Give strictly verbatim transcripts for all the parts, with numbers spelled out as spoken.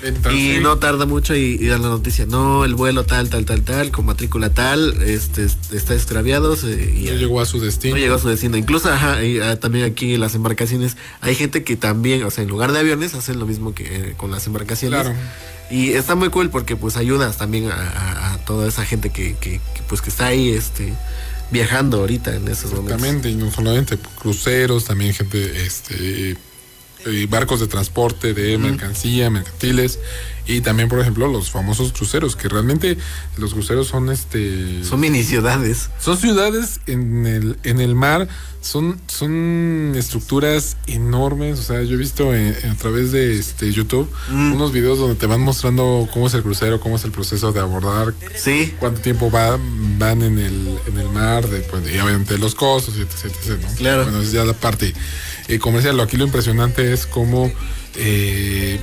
Entonces, y sí. no tarda mucho y, y dan la noticia, no, el vuelo tal, tal, tal, tal, con matrícula tal, este, está extraviado. Eh, y no ya, llegó a su destino. No llegó a su destino. Incluso, ajá, y, ah, también aquí en las embarcaciones hay gente que también, o sea, en lugar de aviones, hacen lo mismo que eh, con las embarcaciones. Claro. Y está muy cool porque pues ayudas también a, a, a toda esa gente que, que, que pues que está ahí, este, viajando ahorita en esos momentos. Exactamente, y no solamente cruceros, también gente, este, eh, barcos de transporte de mercancía, mercantiles, y también, por ejemplo, los famosos cruceros, que realmente los cruceros son, este, son mini ciudades. Son ciudades en el en el mar, son son estructuras enormes. O sea, yo he visto en, en, a través de este YouTube mm. unos videos donde te van mostrando cómo es el crucero, cómo es el proceso de abordar, sí, cuánto tiempo va, van en el en el mar, de, pues, y obviamente los costos, etcétera, etcétera, ¿no? Claro. Bueno, es ya la parte eh, comercial. Aquí lo impresionante es cómo eh,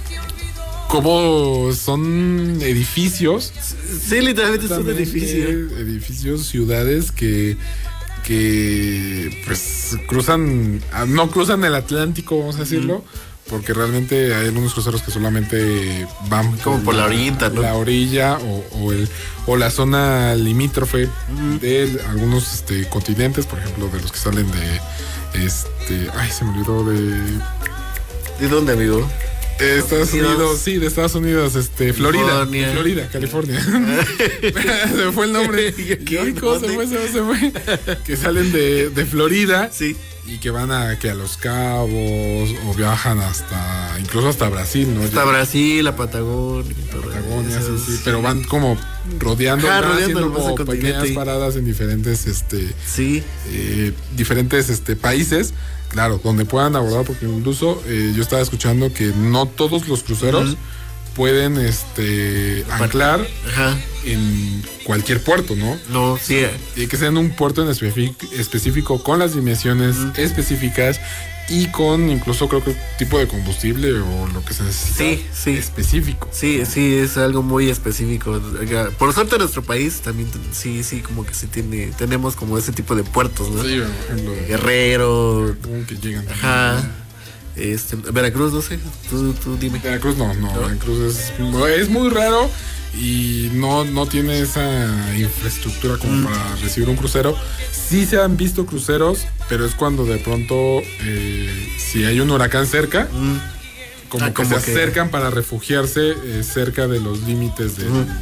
cómo son edificios. Sí, literalmente son edificios. Edificios, ciudades que que pues cruzan, no cruzan el Atlántico, vamos a decirlo, mm. porque realmente hay algunos cruceros que solamente van como por, por la, la orilla, ¿no? La orilla o, o el o la zona limítrofe mm. de algunos este continentes, por ejemplo, de los que salen de este, ay, se me olvidó de ¿De dónde, amigo? Eh, Estados Unidos, sí, de Estados Unidos, este, Florida, California. Florida, California. Se me fue el nombre. ¿Qué? ¿Cómo se fue? Se fue, se fue. Que salen de, de Florida, sí, y que van a que a Los Cabos o viajan hasta, incluso hasta Brasil, ¿no? Hasta Brasil, a Patagonia, Patagonia, sí, sí, sí, pero van como rodeando, Ajá, ¿no? rodeando haciendo como pequeñas paradas en diferentes, este, sí, eh, diferentes, este, países. Claro, donde puedan abordar, porque incluso eh, yo estaba escuchando que no todos los cruceros uh-huh. pueden este anclar Ajá. en cualquier puerto, ¿no? No, sí. Tiene que ser en un puerto en específico, específico con las dimensiones uh-huh. específicas y con incluso creo que tipo de combustible o lo que se necesita sí, sí. específico. Sí, sí, es algo muy específico. Por suerte en nuestro país también sí, sí, como que sí tiene, tenemos como ese tipo de puertos, ¿no? Sí, por ejemplo, Guerrero, que llegan también, ajá. ¿no? Este, Veracruz, no sé, tú, tú dime. Veracruz no, no, ¿no? Veracruz es, es muy raro y no, no tiene esa infraestructura como mm. para recibir un crucero. Sí se han visto cruceros, pero es cuando de pronto eh, si hay un huracán cerca, mm. como ah, que como se acercan que... para refugiarse eh, cerca de los límites de,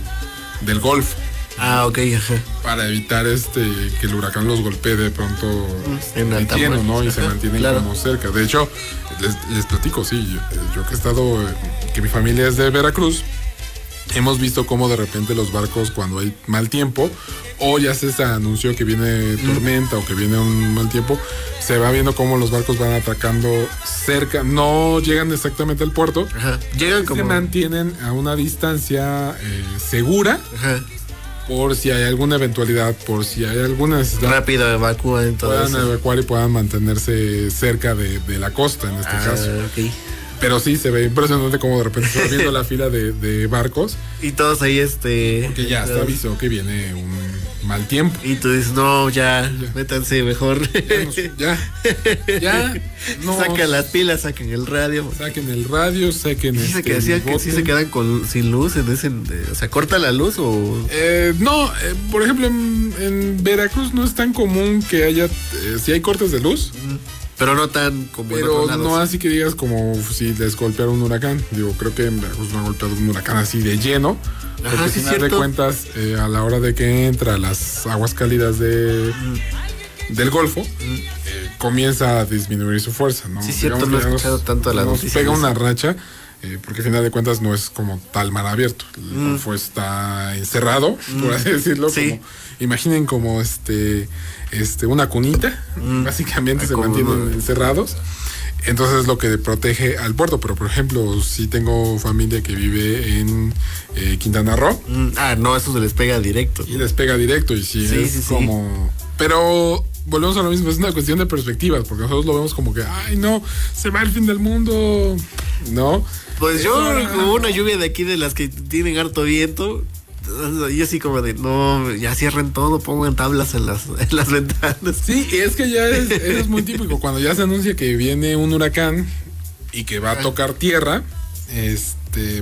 mm. del Golfo. Ah, ok, ajá. Para evitar este que el huracán los golpee de pronto mm. en el lleno, ¿no? Y se mantienen claro. como cerca. De hecho, les, les platico, sí, yo, yo que he estado, eh, que mi familia es de Veracruz, hemos visto cómo de repente los barcos cuando hay mal tiempo o ya se anunció que viene tormenta mm. o que viene un mal tiempo, se va viendo cómo los barcos van atacando cerca, no llegan exactamente al puerto, ajá. Llegan como... se mantienen a una distancia eh, segura. Ajá. Por si hay alguna eventualidad, por si hay alguna necesidad. Rápido evacúan todo puedan eso. evacuar y puedan mantenerse cerca de, de la costa en este ah, caso. Okay. Pero sí, se ve impresionante como de repente se va viendo la fila de, de barcos. Y todos ahí, este... Porque ya está avisó que viene un mal tiempo. Y tú dices, no, ya, ya. métanse mejor. Ya, ya, ya. No. Sacan las pilas, saquen el radio. Saquen el radio, saquen sí, este... que decía que sí se quedan con, sin luz en ese... O sea, ¿corta la luz o...? Eh, no, eh, por ejemplo, en, en Veracruz no es tan común que haya... Eh, si hay cortes de luz... Mm. Pero no tan como Pero en otros lados. No así que digas como si les golpeara un huracán. Digo, creo que en Veracruz no ha golpeado un huracán así de lleno. Ajá, porque sí, al final de cuentas, eh, a la hora de que entra las aguas cálidas de, mm. del Golfo, mm. eh, comienza a disminuir su fuerza, ¿no? Sí, cierto, no he escuchado tanto a la nos noticia. Pega una racha, eh, porque al final de cuentas no es como tal mar abierto. El mm. Golfo está encerrado, mm. por así decirlo. Sí. Como, imaginen como este... Este, una cunita, mm. básicamente se mantienen encerrados. Entonces es lo que protege al puerto. Pero por ejemplo, si tengo familia que vive en eh, Quintana Roo. Mm. Ah, no, eso se les pega directo. Y les pega directo. Y si sí, es sí, como. Sí. Pero volvemos a lo mismo, es una cuestión de perspectivas, porque nosotros lo vemos como que, ay no, se va el fin del mundo. No. Pues yo, como una lluvia de aquí de las que tienen harto viento. Y así como de, no, ya cierren todo, pongan tablas en las, en las ventanas. Sí, y es que ya es, eso es muy típico. Cuando ya se anuncia que viene un huracán y que va a tocar tierra, este,